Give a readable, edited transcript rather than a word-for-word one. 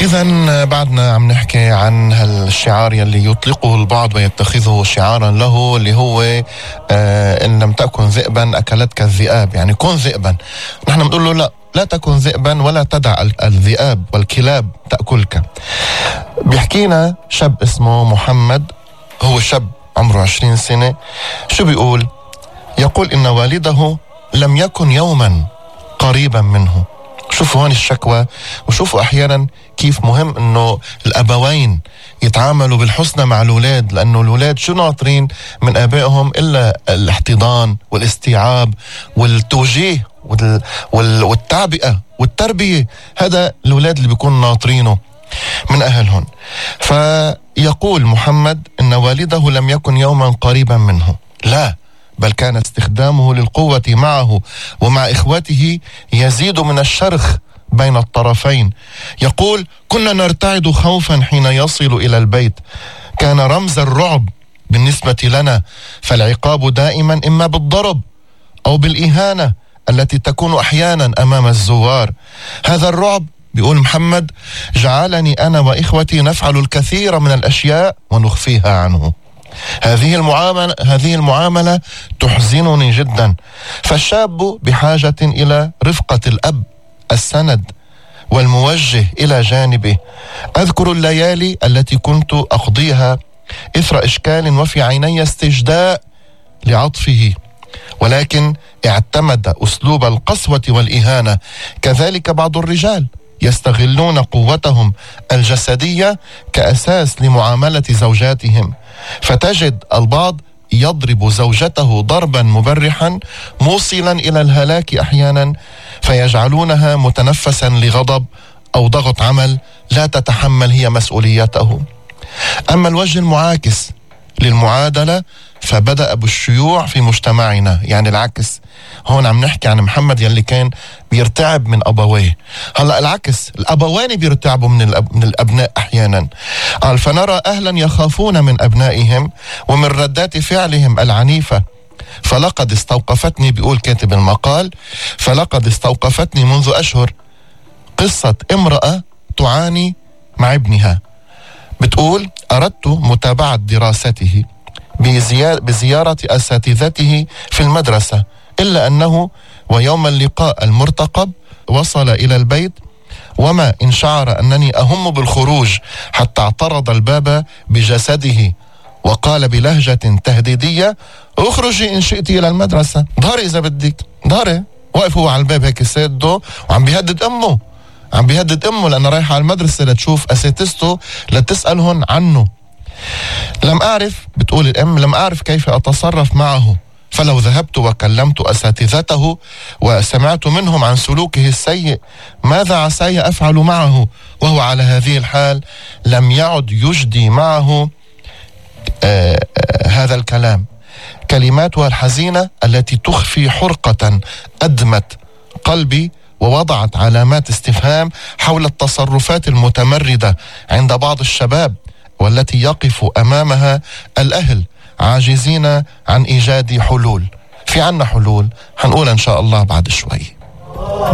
إذن بعدنا عم نحكي عن هالشعار يلي يطلقه البعض ويتخذه شعارا له، اللي هو إن لم تكن ذئبا أكلتك الذئاب، يعني كن ذئبا. نحن بنقول له لا تكن ذئبا ولا تدع الذئاب والكلاب تأكلك. بيحكينا شاب اسمه محمد، هو شاب عمره 20 سنة. شو بيقول؟ يقول إن والده لم يكن يوما قريبا منه. شوفوا هون الشكوى، وشوفوا أحيانا كيف مهم إنه الأبوين يتعاملوا بالحسنى مع الأولاد، لأنه الأولاد شو ناطرين من آبائهم إلا الاحتضان والاستيعاب والتوجيه والتعبئة والتربية. هذا الأولاد اللي بيكون ناطرينه من أهلهم. فيقول محمد إن والده لم يكن يوما قريبا منه، لا بل كان استخدامه للقوة معه ومع إخوته يزيد من الشرخ بين الطرفين. يقول كنا نرتعد خوفا حين يصل إلى البيت، كان رمز الرعب بالنسبة لنا، فالعقاب دائما إما بالضرب أو بالإهانة التي تكون أحيانا أمام الزوار. هذا الرعب، بيقول محمد، جعلني أنا وإخوتي نفعل الكثير من الأشياء ونخفيها عنه. هذه المعاملة تحزنني جدا. فالشاب بحاجة إلى رفقة الأب، السند والموجه إلى جانبه. أذكر الليالي التي كنت أقضيها إثر إشكال وفي عيني استجداء لعطفه، ولكن اعتمد أسلوب القسوة والإهانة. كذلك بعض الرجال يستغلون قوتهم الجسدية كأساس لمعاملة زوجاتهم، فتجد البعض يضرب زوجته ضربا مبرحا موصلا إلى الهلاك أحيانا، فيجعلونها متنفسا لغضب أو ضغط عمل لا تتحمل هي مسؤوليته. أما الوجه المعاكس للمعادلة فبدأ بالشيوع في مجتمعنا، يعني العكس. هون عم نحكي عن محمد يلي كان بيرتعب من أبويه، هلأ العكس، الأبوين بيرتعبوا من الأبناء أحيانا. قال فنرى أهلا يخافون من أبنائهم ومن ردات فعلهم العنيفة. فلقد استوقفتني، بيقول كاتب المقال، فلقد استوقفتني منذ أشهر قصة امرأة تعاني مع ابنها. بتقول أردت متابعة دراسته بزيارة أساتذته في المدرسة، إلا أنه ويوم اللقاء المرتقب وصل إلى البيت، وما إن شعر أنني أهم بالخروج حتى اعترض الباب بجسده وقال بلهجة تهديدية اخرجي إن شئت إلى المدرسة، ظهري إذا بدك، ظهري. واقف هو على الباب هيك ساده وعم بيهدد أمه لأنه رايح على المدرسة لتشوف أساتذته لتسألهم عنه. لم أعرف، بتقول الأم، لم أعرف كيف أتصرف معه، فلو ذهبت وكلمت أساتذته وسمعت منهم عن سلوكه السيء ماذا عساي أفعل معه وهو على هذه الحال؟ لم يعد يجدي معه هذا الكلام. كلماتها الحزينة التي تخفي حرقة أدمت قلبي ووضعت علامات استفهام حول التصرفات المتمردة عند بعض الشباب، والتي يقف أمامها الأهل عاجزين عن إيجاد حلول. في عنا حلول، هنقول إن شاء الله بعد شوي.